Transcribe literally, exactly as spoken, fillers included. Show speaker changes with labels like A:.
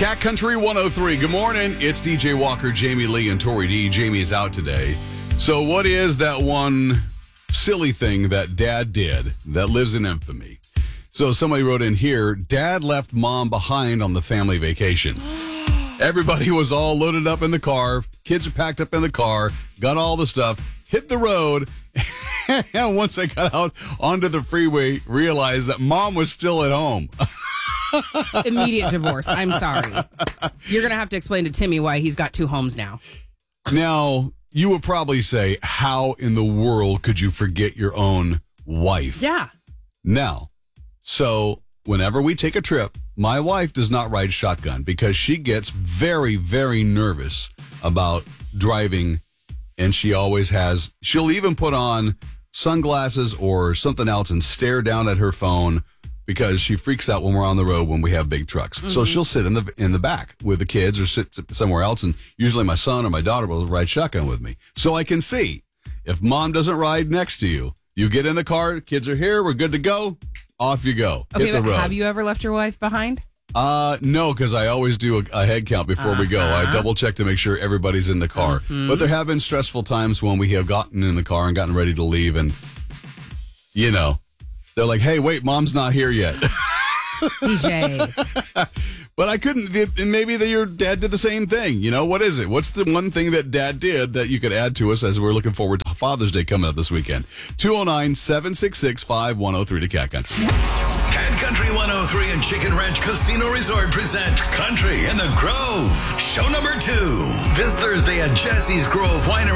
A: Cat Country one oh three. Good morning. It's D J Walker, Jamie Lee, and Tori D. Jamie is out today. So what is that one silly thing that Dad did that lives in infamy? So somebody wrote in here, Dad left Mom behind on the family vacation. Everybody was all loaded up in the car. Kids are packed up in the car, got all the stuff, hit the road, and once they got out onto the freeway, realized that Mom was still at home.
B: Immediate divorce. I'm sorry. You're going to have to explain to Timmy why he's got two homes now.
A: Now, you would probably say, how in the world could you forget your own wife?
B: Yeah.
A: Now, so whenever we take a trip, my wife does not ride shotgun because she gets very, very nervous about driving, and she always has, she'll even put on sunglasses or something else and stare down at her phone because she freaks out when we're on the road when we have big trucks. Mm-hmm. So she'll sit in the in the back with the kids or sit somewhere else, and usually my son or my daughter will ride shotgun with me. So I can see if Mom doesn't ride next to you, you get in the car, kids are here, we're good to go, off you go.
B: Okay,
A: hit the
B: but
A: road.
B: Have you ever left your wife behind?
A: Uh, no, because I always do a, a head count before uh-huh. we go. I double check to make sure everybody's in the car. Mm-hmm. But there have been stressful times when we have gotten in the car and gotten ready to leave, and, you know, they're like, hey, wait, Mom's not here yet.
B: D J.
A: But I couldn't, and maybe that your dad did the same thing. You know, what is it? What's the one thing that Dad did that you could add to us as we're looking forward to Father's Day coming up this weekend? two oh nine, seven six six, five one oh three to Cat Country.
C: Cat Country one oh three and Chicken Ranch Casino Resort present Country in the Grove. Show number two. This Thursday at Jesse's Grove Winery.